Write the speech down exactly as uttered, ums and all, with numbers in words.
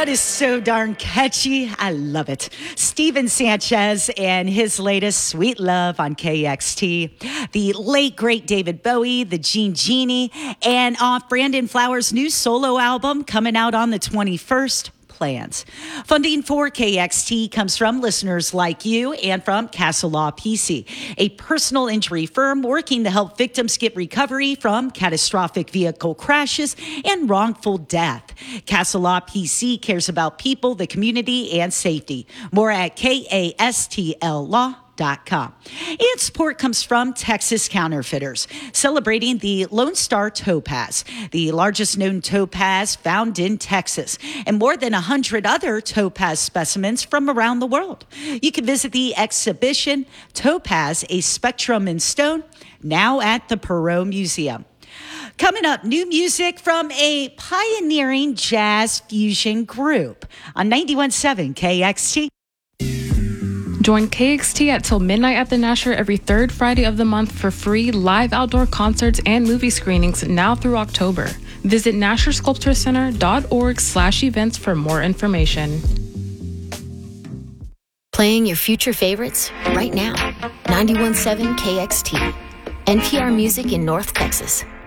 That is so darn catchy. I love it. Steven Sanchez and his latest Sweet Love on K X T. The late, great David Bowie, the Gene Genie, and off Brandon Flowers' new solo album coming out on the twenty-first. Plans. Funding for K X T comes from listeners like you and from Castle Law P C, a personal injury firm working to help victims get recovery from catastrophic vehicle crashes and wrongful death. Castle Law P C cares about people, the community, and safety. More at K A S T L law dot com. And support comes from Texas Counterfeiters, celebrating the Lone Star Topaz, the largest known topaz found in Texas, and more than one hundred other topaz specimens from around the world. You can visit the exhibition Topaz, a Spectrum in Stone, now at the Perot Museum. Coming up, new music from a pioneering jazz fusion group on ninety-one point seven K X T. Join K X T at Till Midnight at the Nasher every third Friday of the month for free live outdoor concerts and movie screenings now through October. Visit nasher sculpture center dot org slash events for more information. Playing your future favorites right now. ninety-one point seven K X T. N P R Music in North Texas.